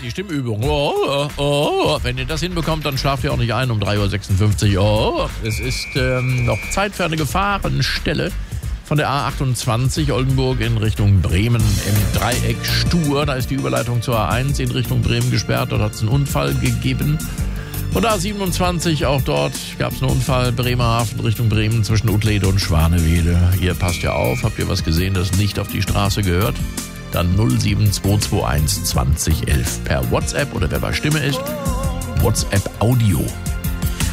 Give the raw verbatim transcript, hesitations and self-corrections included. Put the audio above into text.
die Stimmübung. Oh, oh, oh. Wenn ihr das hinbekommt, dann schlaft ihr auch nicht ein um drei Uhr sechsundfünfzig. Oh, es ist ähm, noch Zeit für eine Gefahrenstelle von der A achtundzwanzig Oldenburg in Richtung Bremen im Dreieck Stur. Da ist die Überleitung zur A eins in Richtung Bremen gesperrt. Dort hat es einen Unfall gegeben. Und A siebenundzwanzig, auch dort gab es einen Unfall. Bremerhaven Richtung Bremen zwischen Utlede und Schwanewede. Ihr passt ja auf. Habt ihr was gesehen, das nicht auf die Straße gehört? Dann null sieben zwei zwei eins zwanzig elf per WhatsApp oder wer bei Stimme ist, WhatsApp Audio.